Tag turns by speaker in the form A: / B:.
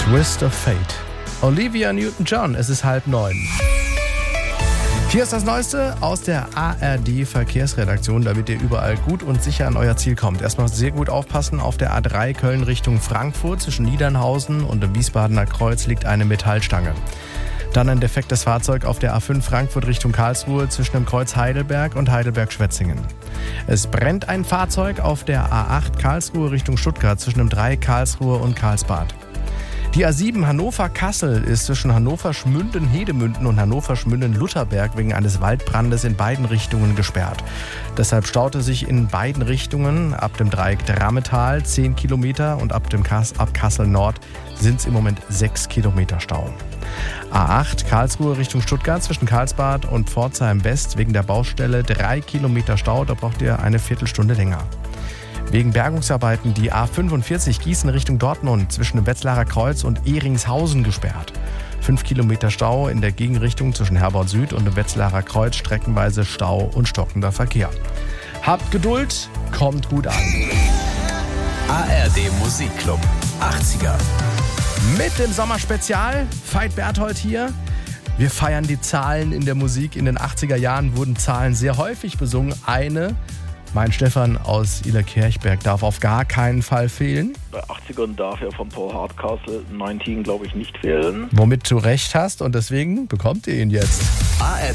A: Twist of Fate. Olivia Newton-John, es ist 8:30. Hier ist das Neueste aus der ARD-Verkehrsredaktion, damit ihr überall gut und sicher an euer Ziel kommt. Erstmal sehr gut aufpassen, auf der A3 Köln Richtung Frankfurt zwischen Niedernhausen und dem Wiesbadener Kreuz liegt eine Metallstange. Dann ein defektes Fahrzeug auf der A5 Frankfurt Richtung Karlsruhe zwischen dem Kreuz Heidelberg und Heidelberg-Schwetzingen. Es brennt ein Fahrzeug auf der A8 Karlsruhe Richtung Stuttgart zwischen dem Dreieck Karlsruhe und Karlsbad. Die A7 Hannover-Kassel ist zwischen Hannover-Schmünden-Hedemünden und Hannover-Schmünden-Lutherberg wegen eines Waldbrandes in beiden Richtungen gesperrt. Deshalb staute sich in beiden Richtungen ab dem Dreieck Drammetal 10 Kilometer und ab Kassel Nord sind es im Moment 6 Kilometer Stau. A8 Karlsruhe Richtung Stuttgart zwischen Karlsbad und Pforzheim West wegen der Baustelle 3 Kilometer Stau, da braucht ihr eine Viertelstunde länger. Wegen Bergungsarbeiten die A45 Gießen Richtung Dortmund zwischen dem Wetzlarer Kreuz und Ehringshausen gesperrt. 5 Kilometer Stau in der Gegenrichtung zwischen Herborn Süd und dem Wetzlarer Kreuz, streckenweise Stau und stockender Verkehr. Habt Geduld, kommt gut an.
B: ARD Musikclub 80er.
A: Mit dem Sommerspezial, Veit Berthold hier. Wir feiern die Zahlen in der Musik. In den 80er Jahren wurden Zahlen sehr häufig besungen. Mein Stefan aus Illerkirchberg darf auf gar keinen Fall fehlen.
C: Bei 80ern darf ja von Paul Hardcastle 19, glaube ich, nicht fehlen.
A: Womit du recht hast und deswegen bekommt ihr ihn jetzt.
B: ARD